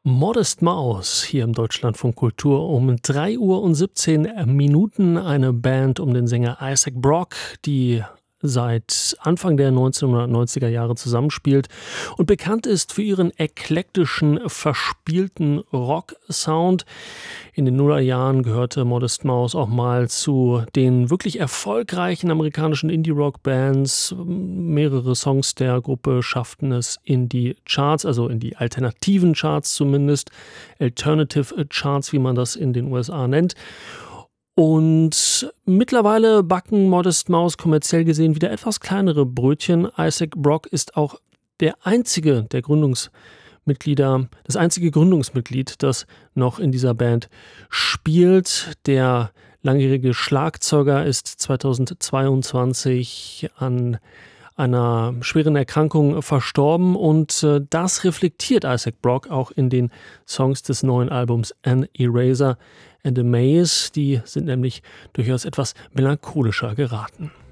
Modest Mouse hier im Deutschlandfunk Kultur um 3:17 Uhr. Eine Band um den Sänger Isaac Brock, die seit Anfang der 1990er Jahre zusammenspielt und bekannt ist für ihren eklektischen, verspielten Rock-Sound. In den Nullerjahren gehörte Modest Mouse auch mal zu den wirklich erfolgreichen amerikanischen Indie-Rock-Bands. Mehrere Songs der Gruppe schafften es in die Charts, also in die alternativen Charts zumindest, Alternative Charts, wie man das in den USA nennt. Und mittlerweile backen Modest Mouse kommerziell gesehen wieder etwas kleinere Brötchen. Isaac Brock ist auch das einzige Gründungsmitglied, das noch in dieser Band spielt. Der langjährige Schlagzeuger ist 2022 an einer schweren Erkrankung verstorben und das reflektiert Isaac Brock auch in den Songs des neuen Albums An Eraser and a Maze. Die sind nämlich durchaus etwas melancholischer geraten.